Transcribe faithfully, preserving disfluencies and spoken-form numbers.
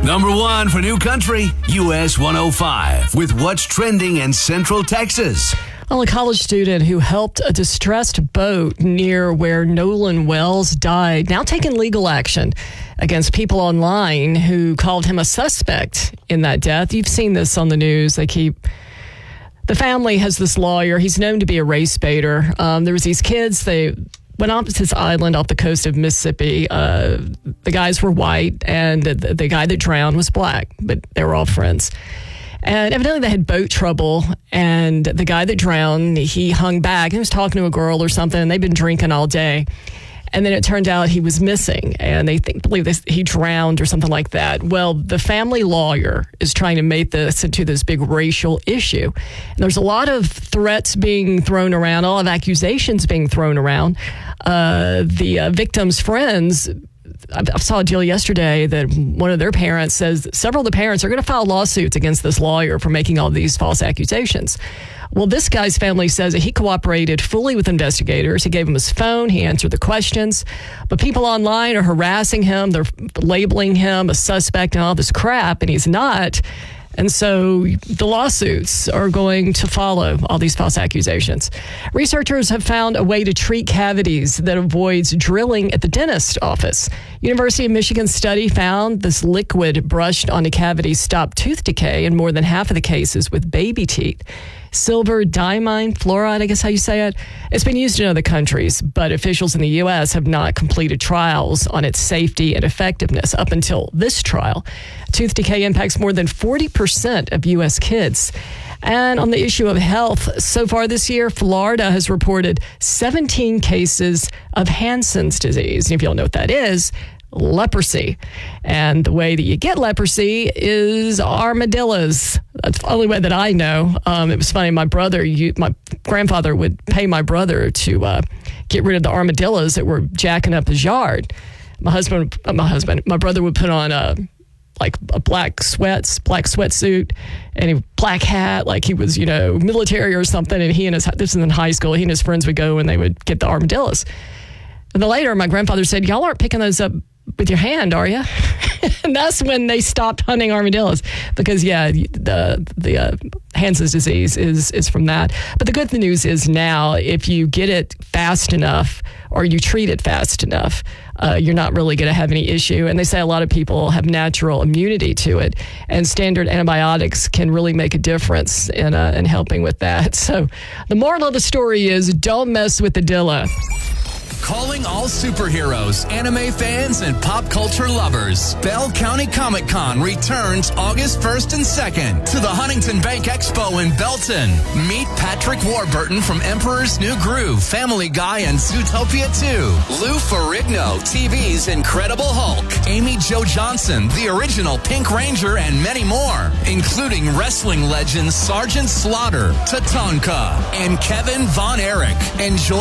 Number one for New Country, U S one oh five, with what's trending in Central Texas. Well, a college student who helped a distressed boat near where Nolan Wells died, now taking legal action against people online who called him a suspect in that death. You've seen this on the news. They keep... The family has this lawyer. He's known to be a race baiter. Um, there was these kids. They went off to this island off the coast of Mississippi. Uh, the guys were white, and the, the guy that drowned was black, but they were all friends. And evidently they had boat trouble, and the guy that drowned, he hung back. He was talking to a girl or something, and they'd been drinking all day. And then it turned out he was missing, and they think, believe this, he drowned or something like that. Well, the family lawyer is trying to make this into this big racial issue. And there's a lot of threats being thrown around, a lot of accusations being thrown around. Uh, the uh, victim's friends, I saw a deal yesterday that one of their parents says several of the parents are going to file lawsuits against this lawyer for making all these false accusations. Well, this guy's family says that he cooperated fully with investigators. He gave them his phone. He answered the questions. But people online are harassing him. They're labeling him a suspect and all this crap, and he's not. And so the lawsuits are going to follow all these false accusations. Researchers have found a way to treat cavities that avoids drilling at the dentist office. University of Michigan study found this liquid brushed onto cavities stopped tooth decay in more than half of the cases with baby teeth. Silver diamine fluoride, I guess how you say it. It's been used in other countries, but officials in the U S have not completed trials on its safety and effectiveness up until this trial. Tooth decay impacts more than forty percent of U S kids. And on the issue of health, so far this year, Florida has reported seventeen cases of Hansen's disease. And if you don't know what that is, leprosy. And the way that you get leprosy is armadillos. That's the only way that I know. Um, it was funny. My brother, you, my grandfather would pay my brother to uh, get rid of the armadillos that were jacking up his yard. My husband, uh, my husband, my brother would put on a like a black sweats, black sweatsuit, and a black hat, like he was, you know, military or something. And he and his, this is in high school, he and his friends would go and they would get the armadillos. And then later, my grandfather said, "Y'all aren't picking those up with your hand, are you?" And that's when they stopped hunting armadillos, because yeah, the the uh, Hansen's disease is is from that. But the good news is now, if you get it fast enough or you treat it fast enough, uh, you're not really going to have any issue. And they say a lot of people have natural immunity to it, and standard antibiotics can really make a difference in uh, in helping with that. So the moral of the story is, don't mess with the Dilla. Calling all superheroes, anime fans, and pop culture lovers. Bell County Comic Con returns August first and second to the Huntington Bank Expo in Belton. Meet Patrick Warburton from Emperor's New Groove, Family Guy, and Zootopia two. Lou Ferrigno, T V's Incredible Hulk. Amy Jo Johnson, the original Pink Ranger, and many more, including wrestling legends Sergeant Slaughter, Tatanka, and Kevin Von Erich. Enjoy